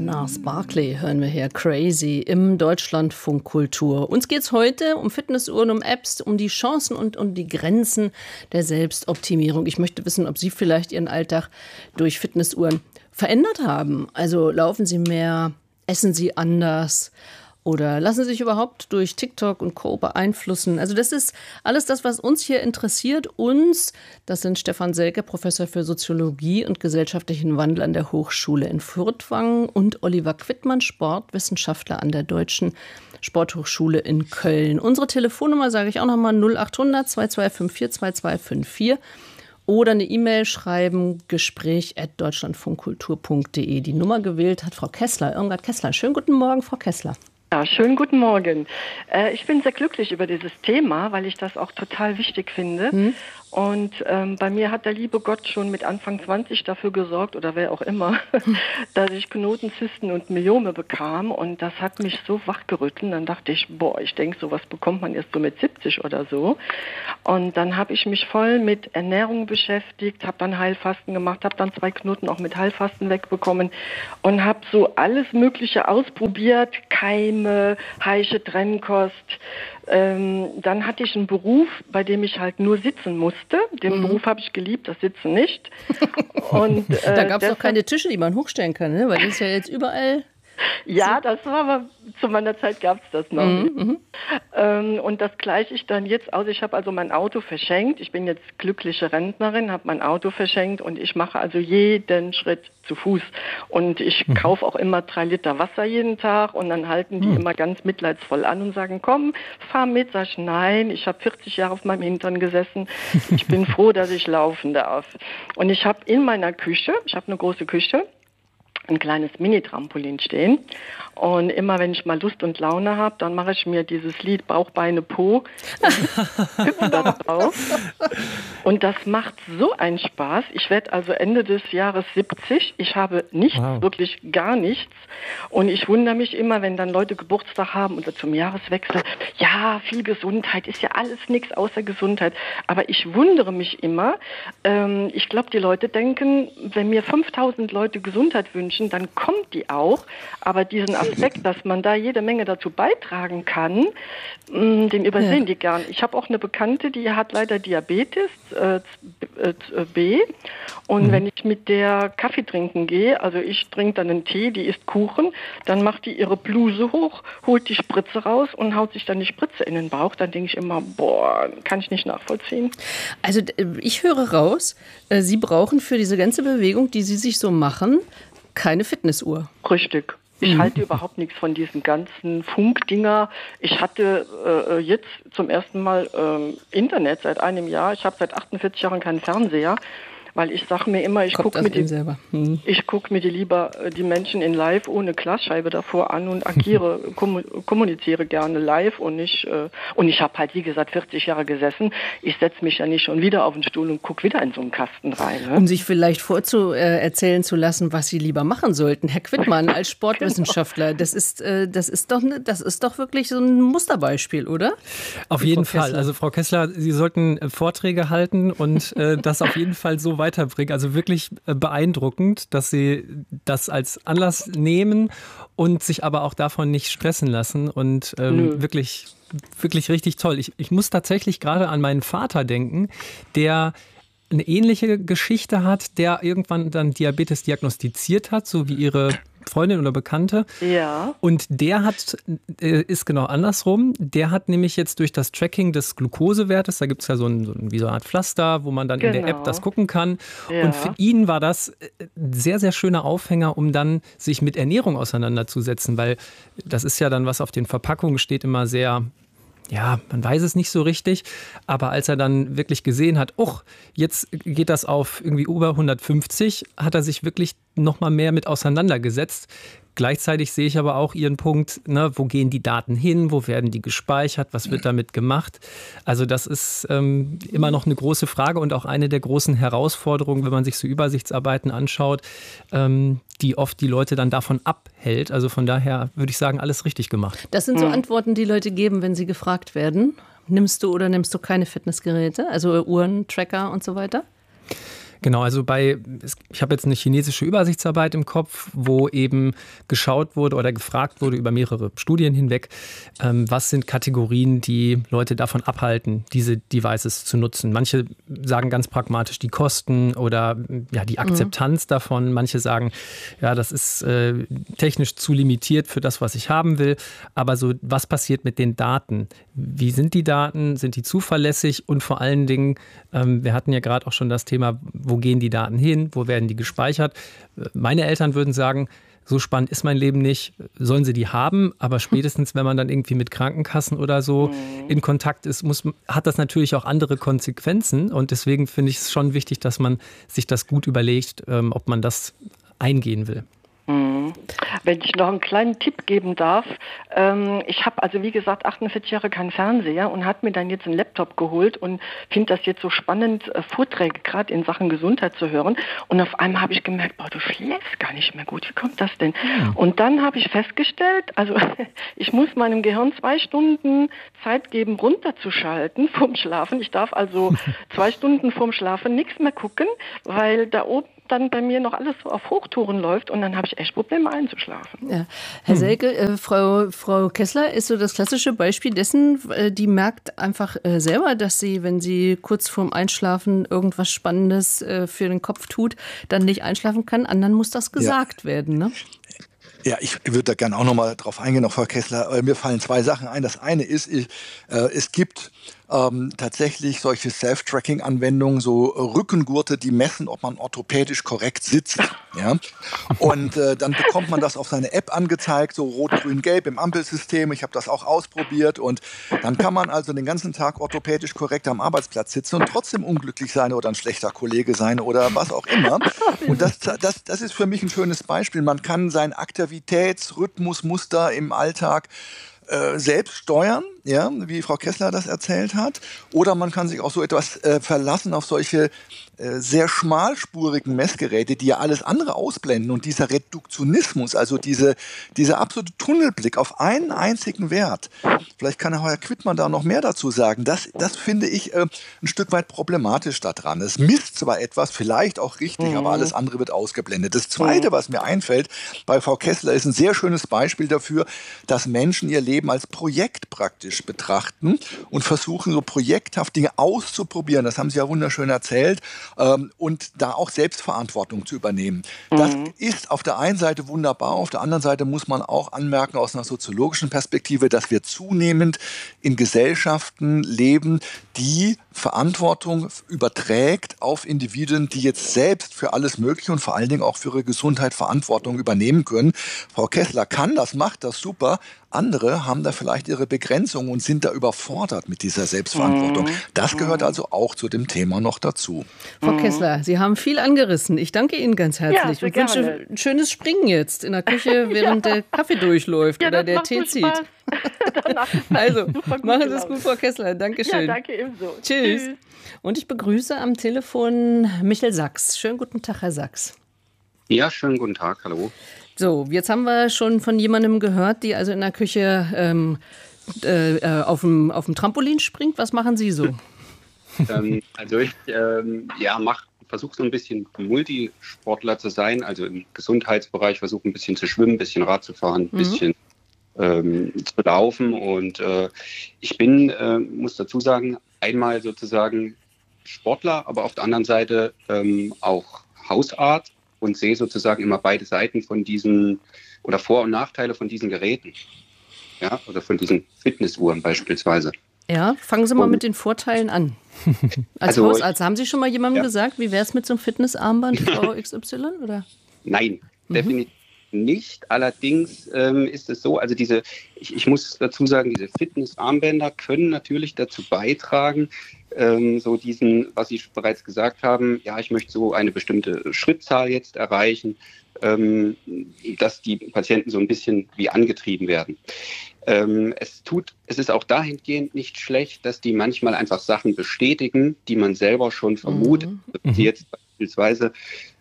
Gnars Barkley hören wir hier, Crazy, im Deutschlandfunk Kultur. Uns geht es heute um Fitnessuhren, um Apps, um die Chancen und um die Grenzen der Selbstoptimierung. Ich möchte wissen, ob Sie vielleicht Ihren Alltag durch Fitnessuhren verändert haben. Also laufen Sie mehr, essen Sie anders oder lassen Sie sich überhaupt durch TikTok und Co. beeinflussen? Also das ist alles das, was uns hier interessiert. Uns, das sind Stefan Selke, Professor für Soziologie und gesellschaftlichen Wandel an der Hochschule in Furtwangen, und Oliver Quittmann, Sportwissenschaftler an der Deutschen Sporthochschule in Köln. Unsere Telefonnummer sage ich auch nochmal: 0800 2254 2254. Oder eine E-Mail schreiben, gespräch@deutschlandfunkkultur.de. Die Nummer gewählt hat Frau Kessler, Irmgard Kessler. Schönen guten Morgen, Frau Kessler. Ja, schönen guten Morgen. Ich bin sehr glücklich über dieses Thema, weil ich das auch total wichtig finde. Und bei mir hat der liebe Gott schon mit Anfang 20 dafür gesorgt, oder wer auch immer, dass ich Knoten, Zysten und Myome bekam. Und das hat mich so wachgerüttelt. Dann dachte ich, ich denke, sowas bekommt man erst so mit 70 oder so. Und dann habe ich mich voll mit Ernährung beschäftigt, habe dann Heilfasten gemacht, habe dann 2 Knoten auch mit Heilfasten wegbekommen und habe so alles Mögliche ausprobiert, Keime, Heische Trennkost. Dann hatte ich einen Beruf, bei dem ich halt nur sitzen musste. Den Beruf habe ich geliebt, das Sitzen nicht. Und, da gab es doch keine Tische, die man hochstellen kann, ne? Weil das ist ja jetzt überall... Ja, das war aber, zu meiner Zeit gab es das noch nicht. Und das gleiche ich dann jetzt aus. Ich habe also mein Auto verschenkt. Ich bin jetzt glückliche Rentnerin, habe mein Auto verschenkt und ich mache also jeden Schritt zu Fuß. Und ich kaufe auch immer 3 Liter Wasser jeden Tag und dann halten die immer ganz mitleidsvoll an und sagen, komm, fahr mit. Sag ich, nein, ich habe 40 Jahre auf meinem Hintern gesessen. Ich bin froh, dass ich laufen darf. Und ich habe in meiner Küche, ich habe eine große Küche, ein kleines Mini-Trampolin stehen. Und immer wenn ich mal Lust und Laune habe, dann mache ich mir dieses Lied Bauch, Beine, Po hüpfe da drauf. Und das macht so einen Spaß. Ich werde also Ende des Jahres 70. Ich habe nichts, wirklich gar nichts. Und ich wundere mich immer, wenn dann Leute Geburtstag haben oder zum Jahreswechsel. Ja, viel Gesundheit, ist ja alles nichts außer Gesundheit. Aber ich wundere mich immer. Ich glaube, die Leute denken, wenn mir 5000 Leute Gesundheit wünschen, dann kommt die auch. Aber diesen Aspekt, dass man da jede Menge dazu beitragen kann, den übersehen die gern. Ich habe auch eine Bekannte, die hat leider Diabetes B. Und wenn ich mit der Kaffee trinken gehe, also ich trinke dann einen Tee, die isst Kuchen, dann macht die ihre Bluse hoch, holt die Spritze raus und haut sich dann die Spritze in den Bauch. Dann denke ich immer, kann ich nicht nachvollziehen. Also ich höre raus, Sie brauchen für diese ganze Bewegung, die Sie sich so machen, keine Fitnessuhr. Richtig. Ich halte überhaupt nichts von diesen ganzen Funkdinger. Ich hatte jetzt zum ersten Mal Internet seit einem Jahr. Ich habe seit 48 Jahren keinen Fernseher, weil ich sage mir immer, ich gucke mir die lieber die Menschen in live ohne Glasscheibe davor an und agiere, kommuniziere gerne live und nicht. Und ich habe halt, wie gesagt, 40 Jahre gesessen. Ich setze mich ja nicht schon wieder auf den Stuhl und gucke wieder in so einen Kasten rein. Ne? Um sich vielleicht erzählen zu lassen, was Sie lieber machen sollten. Herr Quittmann, als Sportwissenschaftler, das ist doch wirklich so ein Musterbeispiel, oder? Auf jeden Fall. Also Frau Kessler, Sie sollten Vorträge halten und das auf jeden Fall so weiterbringen. Also wirklich beeindruckend, dass Sie das als Anlass nehmen und sich aber auch davon nicht stressen lassen. Und wirklich, wirklich richtig toll. Ich muss tatsächlich gerade an meinen Vater denken, der eine ähnliche Geschichte hat, der irgendwann dann Diabetes diagnostiziert hat, so wie Ihre Freundin oder Bekannte. Ja. Und der ist genau andersrum. Der hat nämlich jetzt durch das Tracking des Glukosewertes, da gibt es ja wie so eine Art Pflaster, wo man dann in der App das gucken kann. Ja. Und für ihn war das ein sehr, sehr schöner Aufhänger, um dann sich mit Ernährung auseinanderzusetzen, weil das ist ja dann, was auf den Verpackungen steht, immer sehr... Ja, man weiß es nicht so richtig, aber als er dann wirklich gesehen hat, jetzt geht das auf irgendwie über 150, hat er sich wirklich noch mal mehr mit auseinandergesetzt. Gleichzeitig sehe ich aber auch Ihren Punkt, wo gehen die Daten hin, wo werden die gespeichert, was wird damit gemacht? Also das ist immer noch eine große Frage und auch eine der großen Herausforderungen, wenn man sich so Übersichtsarbeiten anschaut, die oft die Leute dann davon abhält. Also von daher würde ich sagen, alles richtig gemacht. Das sind so Antworten, die Leute geben, wenn sie gefragt werden. Nimmst du oder nimmst du keine Fitnessgeräte, also Uhren, Tracker und so weiter? Genau, also ich habe jetzt eine chinesische Übersichtsarbeit im Kopf, wo eben geschaut wurde oder gefragt wurde über mehrere Studien hinweg, was sind Kategorien, die Leute davon abhalten, diese Devices zu nutzen. Manche sagen ganz pragmatisch die Kosten oder ja, die Akzeptanz davon. Manche sagen, ja, das ist technisch zu limitiert für das, was ich haben will. Aber so, was passiert mit den Daten? Wie sind die Daten? Sind die zuverlässig? Und vor allen Dingen, wir hatten ja gerade auch schon das Thema, wo gehen die Daten hin? Wo werden die gespeichert? Meine Eltern würden sagen, so spannend ist mein Leben nicht, sollen sie die haben, aber spätestens, wenn man dann irgendwie mit Krankenkassen oder so in Kontakt ist, hat das natürlich auch andere Konsequenzen und deswegen finde ich es schon wichtig, dass man sich das gut überlegt, ob man das eingehen will. Wenn ich noch einen kleinen Tipp geben darf, ich habe also wie gesagt 48 Jahre keinen Fernseher und habe mir dann jetzt einen Laptop geholt und finde das jetzt so spannend, Vorträge gerade in Sachen Gesundheit zu hören und auf einmal habe ich gemerkt, boah, du schläfst gar nicht mehr gut, wie kommt das denn? Und dann habe ich festgestellt, also ich muss meinem Gehirn 2 Stunden Zeit geben, runterzuschalten vorm Schlafen. Ich darf also 2 Stunden vorm Schlafen nichts mehr gucken, weil da oben dann bei mir noch alles so auf Hochtouren läuft und dann habe ich echt Probleme einzuschlafen. Ja. Herr Selke, Frau Kessler ist so das klassische Beispiel dessen, die merkt einfach selber, dass sie, wenn sie kurz vorm Einschlafen irgendwas Spannendes für den Kopf tut, dann nicht einschlafen kann. Anderen muss das gesagt werden, ne? Ja, ich würde da gerne auch nochmal drauf eingehen, auf Frau Kessler. Mir fallen 2 Sachen ein. Das eine ist, es gibt tatsächlich solche Self-Tracking-Anwendungen, so Rückengurte, die messen, ob man orthopädisch korrekt sitzt. Ja? Und dann bekommt man das auf seine App angezeigt, so rot, grün, gelb im Ampelsystem. Ich habe das auch ausprobiert und dann kann man also den ganzen Tag orthopädisch korrekt am Arbeitsplatz sitzen und trotzdem unglücklich sein oder ein schlechter Kollege sein oder was auch immer. Und das ist für mich ein schönes Beispiel. Man kann seinen Aktivitätsrhythmusmuster im Alltag selbst steuern, ja, wie Frau Kessler das erzählt hat. Oder man kann sich auch so etwas verlassen auf solche sehr schmalspurigen Messgeräte, die ja alles andere ausblenden. Und dieser Reduktionismus, also dieser absolute Tunnelblick auf einen einzigen Wert, vielleicht kann Herr Quittmann da noch mehr dazu sagen, das finde ich ein Stück weit problematisch daran. Es misst zwar etwas, vielleicht auch richtig, aber alles andere wird ausgeblendet. Das Zweite, was mir einfällt bei Frau Kessler, ist ein sehr schönes Beispiel dafür, dass Menschen ihr Leben als Projekt praktisch betrachten und versuchen, so projekthaft Dinge auszuprobieren. Das haben Sie ja wunderschön erzählt. Und da auch Selbstverantwortung zu übernehmen. Das ist auf der einen Seite wunderbar, auf der anderen Seite muss man auch anmerken aus einer soziologischen Perspektive, dass wir zunehmend in Gesellschaften leben, die Verantwortung überträgt auf Individuen, die jetzt selbst für alles Mögliche und vor allen Dingen auch für ihre Gesundheit Verantwortung übernehmen können. Frau Kessler kann das, macht das super. Andere haben da vielleicht ihre Begrenzungen und sind da überfordert mit dieser Selbstverantwortung. Das gehört also auch zu dem Thema noch dazu. Frau Kessler, Sie haben viel angerissen. Ich danke Ihnen ganz herzlich und wünsche ein schönes Springen jetzt in der Küche, während der Kaffee durchläuft oder der Tee zieht. Also, machen Sie es gut, Frau Kessler. Dankeschön. Ja, danke ebenso. Tschüss. Und ich begrüße am Telefon Michael Sachs. Schönen guten Tag, Herr Sachs. Ja, schönen guten Tag. Hallo. So, jetzt haben wir schon von jemandem gehört, die also in der Küche auf dem Trampolin springt. Was machen Sie so? Also ich versuche so ein bisschen Multisportler zu sein, also im Gesundheitsbereich versuche ein bisschen zu schwimmen, ein bisschen Rad zu fahren, ein bisschen zu laufen und ich bin, muss dazu sagen, einmal sozusagen Sportler, aber auf der anderen Seite auch Hausarzt und sehe sozusagen immer beide Seiten von diesen oder Vor- und Nachteile von diesen Geräten, ja, oder von diesen Fitnessuhren beispielsweise. Ja, fangen Sie mal mit den Vorteilen an. Als Hausarzt, haben Sie schon mal jemandem gesagt, wie wäre es mit so einem Fitnessarmband, Frau XY? Oder? Nein, definitiv nicht. Allerdings ist es so, also ich muss dazu sagen, diese Fitnessarmbänder können natürlich dazu beitragen, so diesen, was Sie bereits gesagt haben, ja, ich möchte so eine bestimmte Schrittzahl jetzt erreichen, dass die Patienten so ein bisschen wie angetrieben werden. Es ist auch dahingehend nicht schlecht, dass die manchmal einfach Sachen bestätigen, die man selber schon vermutet. Wie jetzt beispielsweise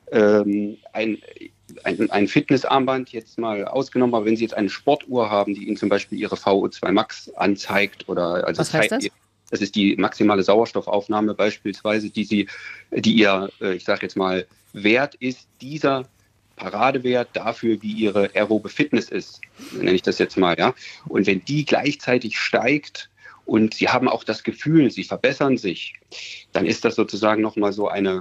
ein Fitnessarmband jetzt mal ausgenommen, aber wenn Sie jetzt eine Sportuhr haben, die Ihnen zum Beispiel Ihre VO2 Max anzeigt oder also was heißt das? Das ist die maximale Sauerstoffaufnahme beispielsweise, die ihr, ich sage jetzt mal, Wert ist, dieser Paradewert dafür, wie ihre aerobe Fitness ist, nenne ich das jetzt mal, ja. Und wenn die gleichzeitig steigt und sie haben auch das Gefühl, sie verbessern sich, dann ist das sozusagen nochmal so eine,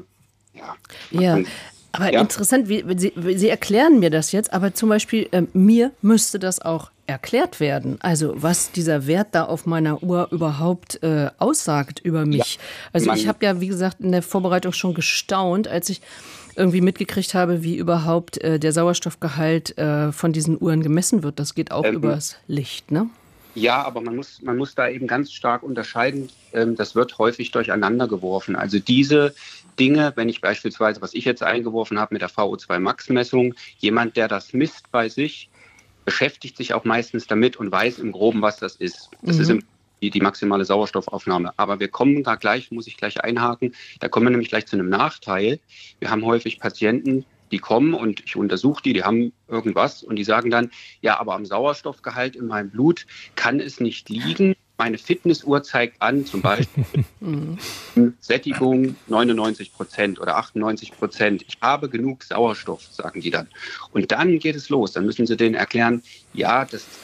aber interessant, Sie erklären mir das jetzt, aber zum Beispiel mir müsste das auch erklärt werden. Also was dieser Wert da auf meiner Uhr überhaupt aussagt über mich. Also ich habe ja, wie gesagt, in der Vorbereitung schon gestaunt, als ich irgendwie mitgekriegt habe, wie überhaupt der Sauerstoffgehalt von diesen Uhren gemessen wird. Das geht auch übers Licht, ne? Ja, aber man muss da eben ganz stark unterscheiden. Das wird häufig durcheinander geworfen. Also diese Dinge, wenn ich beispielsweise, was ich jetzt eingeworfen habe mit der VO2 Max-Messung, jemand, der das misst bei sich, beschäftigt sich auch meistens damit und weiß im Groben, was das ist. Das ist die maximale Sauerstoffaufnahme. Aber wir kommen da gleich, muss ich gleich einhaken, da kommen wir nämlich gleich zu einem Nachteil. Wir haben häufig Patienten, die kommen und ich untersuche die haben irgendwas und die sagen dann, ja, aber am Sauerstoffgehalt in meinem Blut kann es nicht liegen. Meine Fitnessuhr zeigt an, zum Beispiel Sättigung 99% oder 98%. Ich habe genug Sauerstoff, sagen die dann. Und dann geht es los. Dann müssen sie denen erklären, ja, das ist